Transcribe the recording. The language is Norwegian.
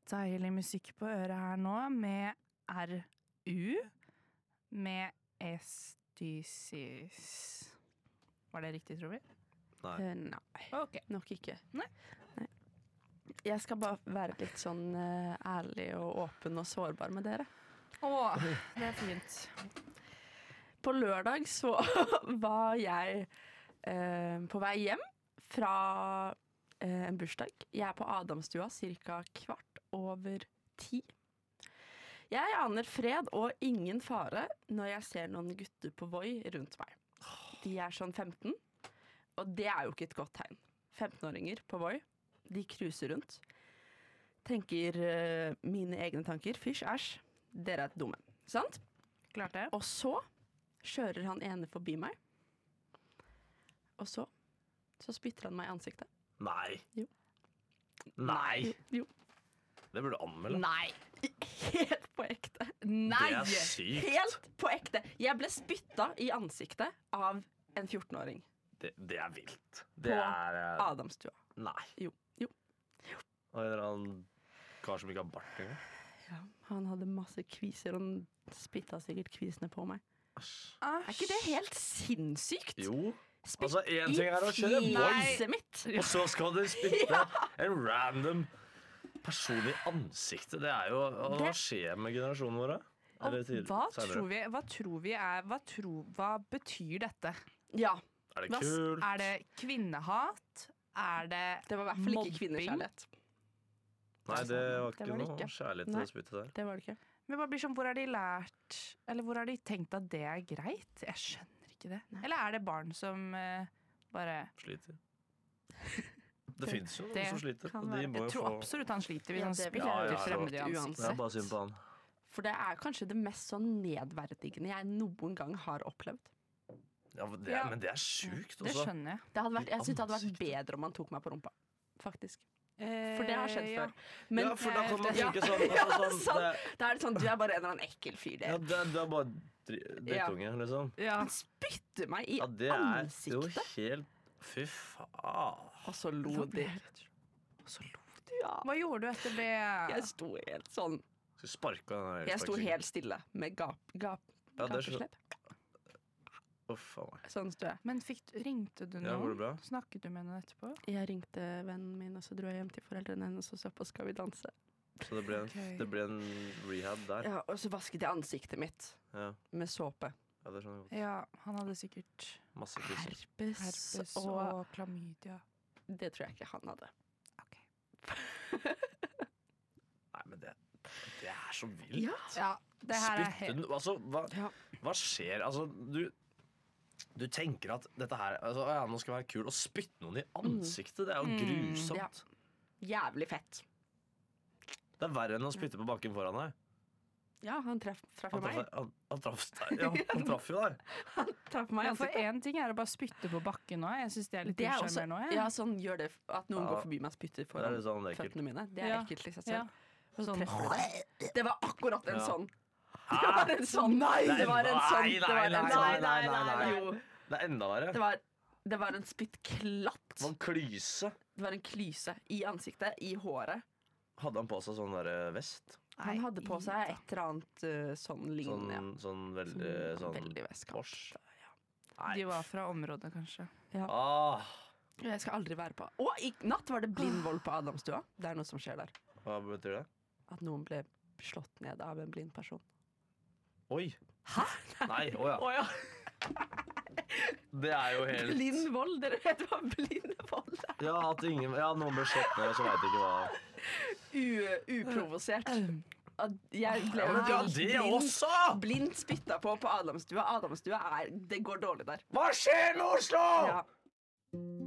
deilig musikk på øret her nå, med RU, med Estisis. Var det riktig, tror vi? Nei, Ok. nok ikke. Nei. Jeg skal bare være litt sånn ærlig og åpen og sårbar med dere. Åh, det er fint. På lørdag så var jeg på vei hjem fra en bursdag. Jeg er på Adamstua cirka 9:15. Jeg aner fred og ingen fare når jeg ser noen gutter på Voi rundt meg. De er sånn 15, og det er jo ikke et godt tegn. 15-åringer på Voi, de cruiser rundt. Tenker mine egne tanker, fysj, æsj, dere er dumme. Sant? Klart det. Og så kjører han ene forbi meg. Og så spytter han meg i ansiktet. Nei. Jo. Nei. Jo. Det burde du anmelde. Nei. Helt på ekte. Nei! Det er sykt. Helt på ekte. Jeg ble spytta i ansiktet av en 14-åring Det er vilt. på Det er Adamstua. Nei. Jo. Og en eller annen kar som ikke har bart engang. Ja, han hadde masse kviser, og han spytta sikkert kvisene på meg. Æsj. Er ikke det helt sinnssykt? Jo. Spytt Altså, en ting er å kjøre i Voi, fjeset mitt. og så skal du spytte en random person i ansiktet. Det er jo Hva skjer med generasjonen vår? Hva betyr dette? Ja, Er det kult? Er det kvinnehat? Er det det var i hvert fall ikke mobbing? kvinnekjærlighet. Nei, det var ikke Det var det noe ikke. kjærlighet til Nei. det spyttet der. Det var det ikke. Men bare blir sånn, hvor har de lært, eller hvor har de tenkt at det er greit? Jeg skjønner ikke det. Eller er det barn som bare Sliter. Det fins jo det noen som sliter. kan Og de være. må Jeg jo tror få absolutt han sliter hvis Ja, han det vil spiller jeg til tro. fremmede i Uansett. Det ansiktet. er bare synd på han. For det er kanskje det mest sånn nedverdigende jeg noen gang har opplevd. Ja, men Ja. men det er sjukt, Det altså. skjønner jeg. Jeg synes det hadde vært Ansiktet. bedre om man tok meg på rumpa. Faktisk. For det har skjedd Ja. før. Men, Ja, for da kan man Ja. tenke sånn, Ja, altså, sånn sant. Da er det sånn, du er bare en eller annen ekkel fyr. ja, Det. du er bare drittunge, liksom. Ja. Han spytter meg i Ja, det er jo ansiktet. helt Fy faen. Og så lo de. Og så lo de, ja. Hva gjorde du etter det? Jeg sto helt sånn. Skal sparke den der Jeg sto sparkesykkelen. helt stille med Ja, det er så- gapeslepp. Uff a meg. Sånn sto jeg. Men ringte du Ja, går det noen? bra? Snakket du med noen etterpå? Jeg ringte vennen min, og så dro jeg hjem til foreldrene hennes og så på Skal vi danse. Så det ble Ok. en rehab der. Ja, og så vasket jeg ansiktet mitt Ja, med såpe. ja det skjønner jeg godt. Ja, han hadde sikkert Masse kusser. Herpes, herpes og og klamydia. det tror jeg ikke han hadde. Ok. Nei, men det er så vilt. Ja, det her er helt Spytte Altså, Ja. hva skjer? Altså, du tenker at dette her altså, ja, nå skal jeg være kul. Å spytte noen i ansiktet, det er jo grusomt. Ja. Jævlig fett. Det er verre enn å spytte på bakken foran deg. Ja, han traff Han meg. traff deg. Ja, han traff jo deg. Traff meg i Ja, for ansiktet. én ting er å bare spytte på bakken nå. Jeg syns det er litt Det er også, usjarmerende nå. ja, sånn gjør det at noen Ja. går forbi meg og spytter Det er foran litt sånn ekkelt. føttene mine. Det er Ja. ekkelt i seg Ja. selv. Og så Sånn. treffer du det. Det var akkurat en Ja. sånn. Det var en sånn. Nei, det var en sånn. Det var en sånn. nei. Jo. Det er enda verre. Det var en spyttklatt. Det var en klyse. Det var en klyse i ansiktet, i håret. Hadde han på seg sånn der vest? Han hadde på seg et eller annet sånn lignende. Sånn veldig sånn Veldig vestkant. Porsche. Nei. De var fra området, kanskje. Ah, Jeg skal aldri være på. Og i natt var det blind vold på Adamstua. Det er noe som skjer der. hva betyr det? At noen ble slått ned av en blind person. Oi. Hæ? Nei, å ja. Å ja. Det er jo helt Blind vold, dere vet hva blind vold er. Ja, at noen ble slått ned, og så veit ikke hva Uprovosert. At jeg ble Ja, det også! blind spytta på Adamstua. Adamstua det går dårlig der. Hva skjer med Oslo?! Ja.